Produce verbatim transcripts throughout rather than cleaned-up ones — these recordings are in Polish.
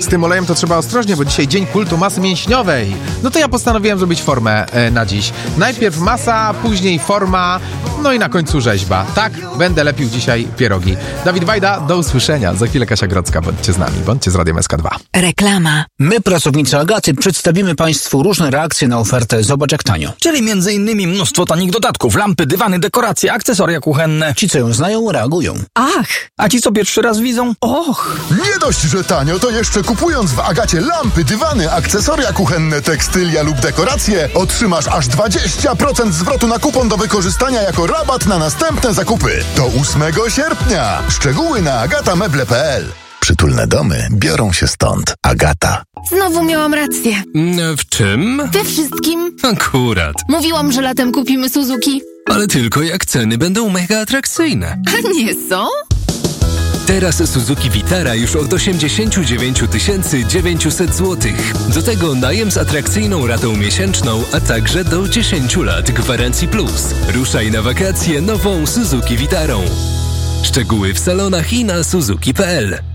Z tym olejem to trzeba ostrożnie, bo dzisiaj dzień kultu masy mięśniowej. No to ja postanowiłem zrobić formę e, na dziś. Najpierw masa, później forma, no i na końcu rzeźba. Tak, będę lepił dzisiaj pierogi. Dawid Wajda, do usłyszenia. Za chwilę Kasia Grodzka, bądźcie z nami, bądźcie z Radiem S K dwa. Reklama. My, pracownicy Agaty, przedstawimy Państwu różne reakcje na ofertę Zobacz jak tanio. Czyli między innymi mnóstwo tanich dodatków, lampy, dywany, dekoracje, akcesoria kuchenne. Ci, co ją znają, reagują. Ach! A ci, co pierwszy raz widzą? Och! Nie dość, że tanio, to jeszcze kupując w Agacie lampy, dywany, akcesoria kuchenne, tekstylia lub dekoracje, otrzymasz aż dwadzieścia procent zwrotu na kupon do wykorzystania jako rabat na następne zakupy. Do ósmego sierpnia. Szczegóły na agatameble kropka p l. Przytulne domy biorą się stąd. Agata. Znowu miałam rację. W czym? We wszystkim. Akurat. Mówiłam, że latem kupimy Suzuki. Ale tylko jak ceny będą mega atrakcyjne. A nie są? Teraz Suzuki Vitara już od osiemdziesiąt dziewięć tysięcy dziewięćset złotych. Do tego najem z atrakcyjną ratą miesięczną, a także do dziesięć lat gwarancji plus. Ruszaj na wakacje nową Suzuki Vitarą. Szczegóły w salonach i na suzuki kropka p l.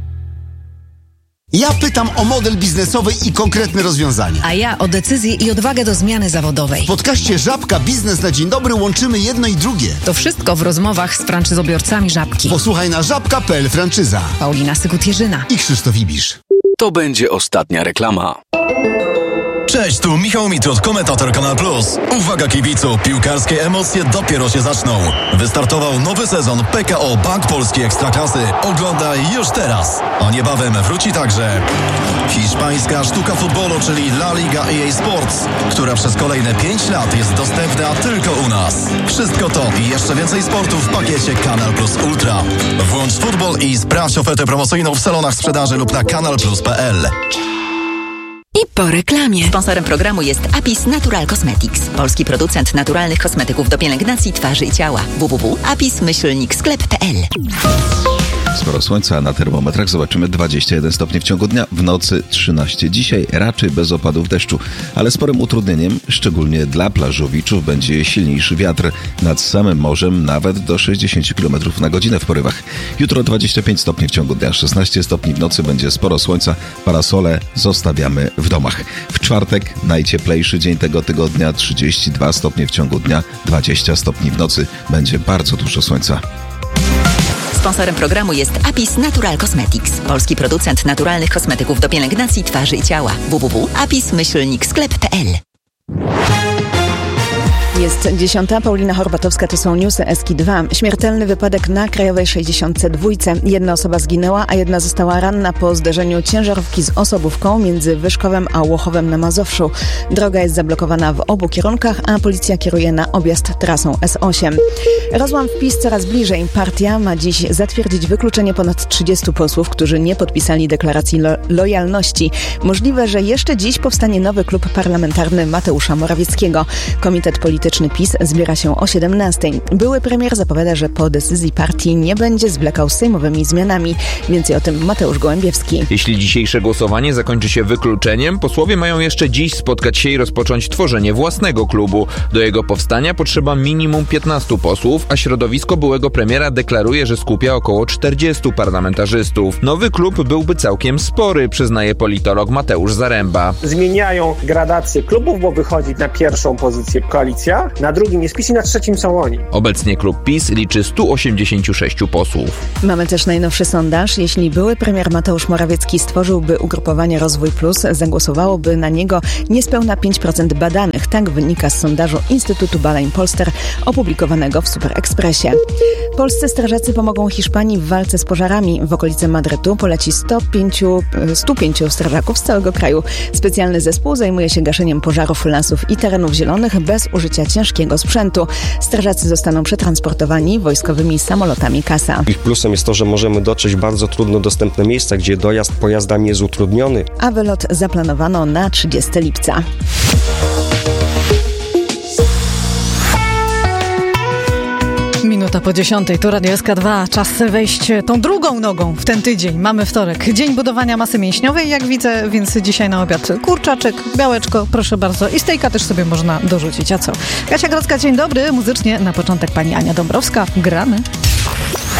Ja pytam o model biznesowy i konkretne rozwiązania. A ja o decyzję i odwagę do zmiany zawodowej. W podcaście Żabka Biznes na Dzień Dobry łączymy jedno i drugie. To wszystko w rozmowach z franczyzobiorcami Żabki. Posłuchaj na żabka kropka p l franczyza. Paulina Sykut-Jerzyna I Krzysztof Ibisz. To będzie ostatnia reklama. Cześć, tu Michał Mitrot, komentator Kanal Plus. Uwaga kibicu, piłkarskie emocje dopiero się zaczną. Wystartował nowy sezon P K O Bank Polski Ekstraklasy. Oglądaj już teraz. A niebawem wróci także hiszpańska sztuka futbolu, czyli La Liga E A Sports, która przez kolejne pięć lat jest dostępna tylko u nas. Wszystko to i jeszcze więcej sportu w pakiecie Kanal Plus Ultra. Włącz futbol i sprawdź ofertę promocyjną w salonach sprzedaży lub na kanal plus kropka p l. I po reklamie. Sponsorem programu jest Apis Natural Cosmetics, polski producent naturalnych kosmetyków do pielęgnacji twarzy i ciała. w w w kropka apis myślnik sklep kropka p l. Sporo słońca, na termometrach zobaczymy dwadzieścia jeden stopni w ciągu dnia, w nocy trzynaście. Dzisiaj raczej bez opadów deszczu, ale sporym utrudnieniem, szczególnie dla plażowiczów, będzie silniejszy wiatr nad samym morzem, nawet do sześćdziesiąt kilometrów na godzinę w porywach. Jutro dwadzieścia pięć stopni w ciągu dnia, szesnaście stopni w nocy, będzie sporo słońca, parasole zostawiamy w domach. W czwartek najcieplejszy dzień tego tygodnia, trzydzieści dwa stopnie w ciągu dnia, dwadzieścia stopni w nocy, będzie bardzo dużo słońca. Sponsorem programu jest Apis Natural Cosmetics, polski producent naturalnych kosmetyków do pielęgnacji twarzy i ciała. w w w kropka apis myślnik sklep kropka p l. Jest dziesiąta, Paulina Horbatowska, to są newsy S K dwa. Śmiertelny wypadek na Krajowej sześćdziesiąt dwa. Jedna osoba zginęła, a jedna została ranna po zderzeniu ciężarówki z osobówką między Wyszkowem a Łochowem na Mazowszu. Droga jest zablokowana w obu kierunkach, a policja kieruje na objazd trasą S osiem. Rozłam w PiS coraz bliżej. Partia ma dziś zatwierdzić wykluczenie ponad trzydziestu posłów, którzy nie podpisali deklaracji lo- lojalności. Możliwe, że jeszcze dziś powstanie nowy klub parlamentarny Mateusza Morawieckiego. Komitet Polityczny PiS zbiera się o siedemnastej. Były premier zapowiada, że po decyzji partii nie będzie zwlekał z sejmowymi zmianami. Więcej o tym Mateusz Gołębiewski. Jeśli dzisiejsze głosowanie zakończy się wykluczeniem, posłowie mają jeszcze dziś spotkać się i rozpocząć tworzenie własnego klubu. Do jego powstania potrzeba minimum piętnastu posłów, a środowisko byłego premiera deklaruje, że skupia około czterdziestu parlamentarzystów. Nowy klub byłby całkiem spory, przyznaje politolog Mateusz Zaręba. Zmieniają gradację klubów, bo wychodzi na pierwszą pozycję koalicja, na drugim jest PiS i na trzecim są oni. Obecnie klub PiS liczy stu osiemdziesięciu sześciu posłów. Mamy też najnowszy sondaż. Jeśli były premier Mateusz Morawiecki stworzyłby ugrupowanie Rozwój Plus, zagłosowałoby na niego niespełna pięć procent badanych. Tak wynika z sondażu Instytutu Badań Polster opublikowanego w Super Expressie. Polscy strażacy pomogą Hiszpanii w walce z pożarami. W okolice Madrytu poleci sto pięciu strażaków z całego kraju. Specjalny zespół zajmuje się gaszeniem pożarów lasów i terenów zielonych bez użycia ciężkiego sprzętu. Strażacy zostaną przetransportowani wojskowymi samolotami Kasa. Ich plusem jest to, że możemy dotrzeć w bardzo trudno dostępne miejsca, gdzie dojazd pojazdami jest utrudniony. A wylot zaplanowano na trzydziestego lipca. Minuta po dziesiątej, tu Radio S K dwa. Czas wejść tą drugą nogą w ten tydzień. Mamy wtorek, dzień budowania masy mięśniowej, jak widzę, więc dzisiaj na obiad kurczaczek, białeczko, proszę bardzo. I stejka też sobie można dorzucić, a co? Kasia Grodzka, dzień dobry. Muzycznie na początek pani Ania Dąbrowska. Gramy.